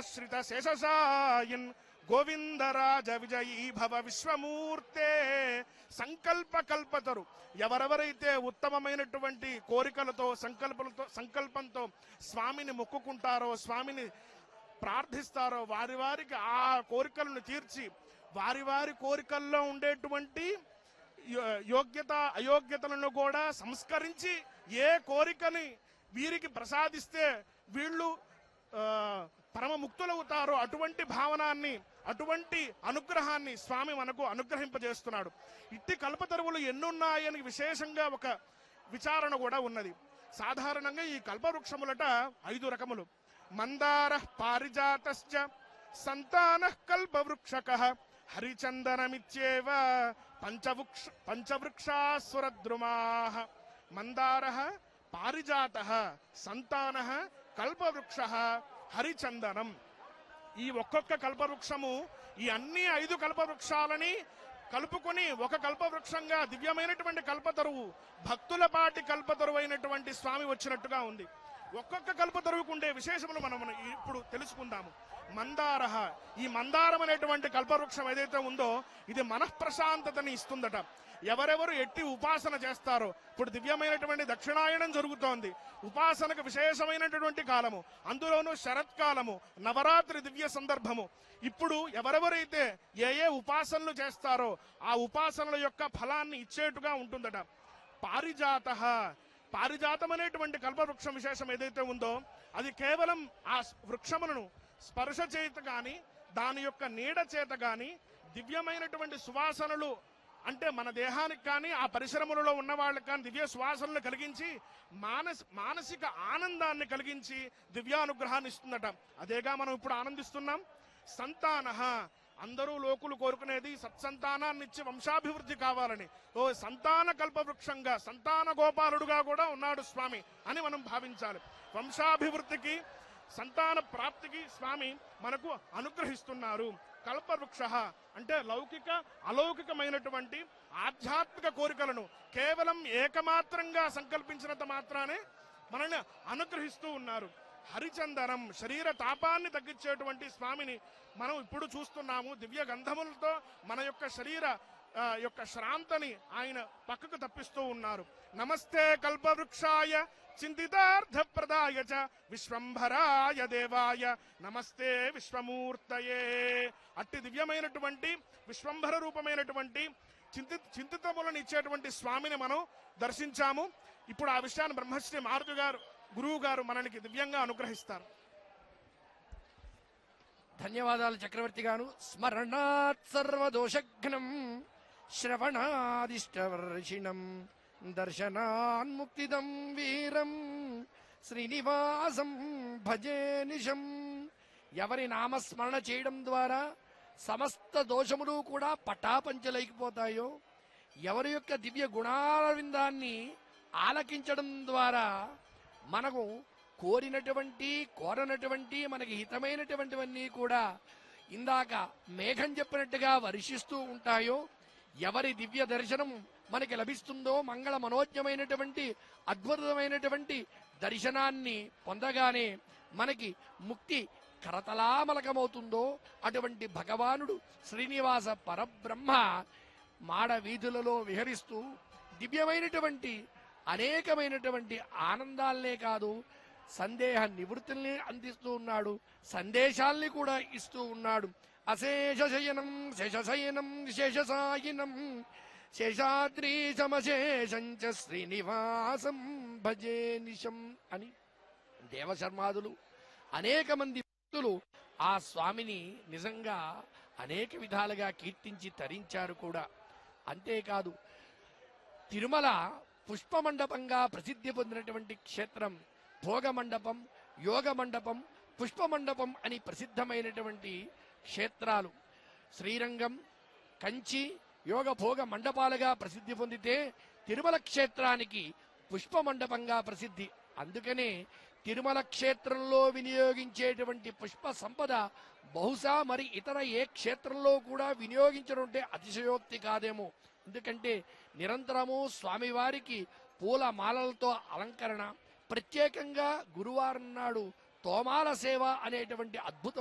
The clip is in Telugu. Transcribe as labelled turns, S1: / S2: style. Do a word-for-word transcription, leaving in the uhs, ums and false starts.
S1: ఆశ్రిత శేషసాయిన్ గోవిందరాజ విజయీ భవ విశ్వమూర్తే. సంకల్ప కల్పతరు, ఎవరెవరైతే ఉత్తమమైనటువంటి కోరికలతో సంకల్పలతో సంకల్పంతో స్వామిని మొక్కుకుంటారో, స్వామిని ప్రార్థిస్తారో, వారి వారికి ఆ కోరికలను తీర్చి వారి వారి కోరికల్లో ఉండేటువంటి యోగ్యత అయోగ్యతలను కూడా సంస్కరించి ఏ కోరికని వీరికి ప్రసాదిస్తే వీళ్ళు పరమ ముక్తులవుతారో అటువంటి భావనాన్ని, అటువంటి అనుగ్రహాన్ని స్వామి మనకు అనుగ్రహింపజేస్తున్నాడు. ఇట్టి కల్పతరువులు ఎన్నున్నాయని విశేషంగా ఒక విచారణ కూడా ఉన్నది. సాధారణంగా ఈ కల్పవృక్షములట ఐదు రకములు. మందార పారిజాతశ్చ సంతాన కల్పవృక్షక హరిచందనమిత్యేవ పంచవృక్ష పంచవృక్షాసురద్రుమాః. మందార పారిజాత సంతాన కల్పవృక్ష హరిచందనం. ఈ ఒక్కొక్క కల్పవృక్షము ఈ అన్ని ఐదు కల్పవృక్షాలని కలుపుకొని ఒక కల్పవృక్షంగా దివ్యమైనటువంటి కల్పతరువు, భక్తుల పాటి కల్పతరువు అయినటువంటి స్వామి వచ్చినట్టుగా ఉంది. ఒక్కొక్క కల్పతరువుకు ఉండే విశేషములు మనం ఇప్పుడు తెలుసుకుందాము. మందార, ఈ మందారం అనేటువంటి కల్పవృక్షం ఏదైతే ఉందో ఇది మనఃప్రశాంతతని ఇస్తుందట. ఎవరెవరు ఎట్టి ఉపాసన చేస్తారో, ఇప్పుడు దివ్యమైనటువంటి దక్షిణాయనం జరుగుతోంది, ఉపాసనకు విశేషమైనటువంటి కాలము, అందులోనూ శరత్కాలము, నవరాత్రి దివ్య సందర్భము. ఇప్పుడు ఎవరెవరైతే ఏ ఏ ఉపాసనలు చేస్తారో ఆ ఉపాసనల యొక్క ఫలాన్ని ఇచ్చేట్టుగా ఉంటుందట. పారిజాత, పారిజాతం అనేటువంటి కల్పవృక్షం విశేషం ఏదైతే ఉందో అది కేవలం ఆ వృక్షములను స్పర్శ చేత గాని దాని యొక్క నీడ చేత గాని దివ్యమైనటువంటి సువాసనలు, అంటే మన దేహానికి కానీ ఆ పరిశ్రమలలో ఉన్న వాళ్ళకి కానీ దివ్య సువాసనలు కలిగించి మానస మానసిక ఆనందాన్ని కలిగించి దివ్యానుగ్రహాన్ని ఇస్తుందట. అదేగా మనం ఇప్పుడు ఆనందిస్తున్నాం. సంతాన, అందరూ లోకులు కోరుకునేది సత్సంతానాన్ని ఇచ్చి వంశాభివృద్ధి కావాలని. ఓ సంతాన కల్పవృక్షంగా, సంతాన గోపాలుడుగా కూడా ఉన్నాడు స్వామి అని మనం భావించాలి. వంశాభివృద్ధికి, సంతాన ప్రాప్తికి స్వామి మనకు అనుగ్రహిస్తున్నారు. కల్పవృక్ష అంటే లౌకిక అలౌకికమైనటువంటి ఆధ్యాత్మిక కోరికలను కేవలం ఏకమాత్రంగా సంకల్పించినంత మాత్రానే మనల్ని అనుగ్రహిస్తూ ఉన్నారు. హరిచందనం, శరీర తాపాన్ని తగ్గించేటువంటి స్వామిని మనం ఇప్పుడు చూస్తున్నాము. దివ్య గంధములతో మన యొక్క శరీర యొక్క శ్రాంతని ఆయన పక్కకు తప్పిస్తూ ఉన్నారు. నమస్తే కల్పవృక్షాయ చింతితార్థప్రదాయ చ విశ్వంభరాయ దేవాయ నమస్తే విశ్వమూర్తయే. అట్టి దివ్యమైనటువంటి విశ్వంభర రూపమైనటువంటి చింతి చింతితములను ఇచ్చేటువంటి స్వామిని మనం దర్శించాము. ఇప్పుడు ఆ విషయాన్ని బ్రహ్మశ్రీ మారుతి గారు, గురువు గారు మనకి దివ్యంగా అనుగ్రహిస్తారు.
S2: ధన్యవాదాలు చక్రవర్తి గారు. స్మరణాత్ సర్వదోషఘ్నం శ్రవణాదిష్టవర్షిణం దర్శనాన్ముక్తిదం వీరం శ్రీనివాసం భజే నిశం. ఎవరి నామస్మరణ చేయడం ద్వారా సమస్త దోషములు కూడా పటాపంచలైపోతాయో, ఎవరి యొక్క దివ్య గుణారవిందాన్ని ఆలకించడం ద్వారా మనకు కోరినటువంటి కోరనటువంటి మనకి హితమైనటువంటివన్నీ కూడా ఇందాక మేఘం చెప్పినట్టుగా వర్షిస్తూ ఉంటాయో, ఎవరి దివ్య దర్శనం మనకి లభిస్తుందో, మంగళ మనోజ్ఞమైనటువంటి అద్భుతమైనటువంటి దర్శనాన్ని పొందగానే మనకి ముక్తి కరతలామలకమవుతుందో అటువంటి భగవానుడు శ్రీనివాస పరబ్రహ్మ మాడ వీధులలో విహరిస్తూ దివ్యమైనటువంటి అనేకమైనటువంటి ఆనందాలనే కాదు, సందేహ నివృత్తుల్ని అందిస్తూ ఉన్నాడు, సందేశాల్ని కూడా ఇస్తూ ఉన్నాడు. అశేషశయనం శేషశయనం శేషసాయినం శేషాద్రి సమశేషం చ శ్రీనివాసం భజే నిశం అని దేవశర్మాదులు అనేక మంది భక్తులు ఆ స్వామిని నిజంగా అనేక విధాలుగా కీర్తించి తరించారు కూడా. అంతేకాదు, తిరుమల పుష్పమండపంగా ప్రసిద్ధి పొందినటువంటి క్షేత్రం. భోగమండపం, యోగ మండపం, పుష్పమండపం అని ప్రసిద్ధమైనటువంటి క్షేత్రాలు. శ్రీరంగం, కంచి యోగ భోగ మండపాలుగా ప్రసిద్ధి పొందితే తిరుమల క్షేత్రానికి పుష్పమండపంగా ప్రసిద్ధి. అందుకనే తిరుమల క్షేత్రంలో వినియోగించేటువంటి పుష్ప సంపద బహుశా మరి ఇతర ఏ క్షేత్రంలో కూడా వినియోగించనుంటే అతిశయోక్తి కాదేమో. ఎందుకంటే నిరంతరము స్వామివారికి పూల మాలలతో అలంకరణ, ప్రత్యేకంగా గురువారం నాడు తోమాల సేవ అనేటువంటి అద్భుత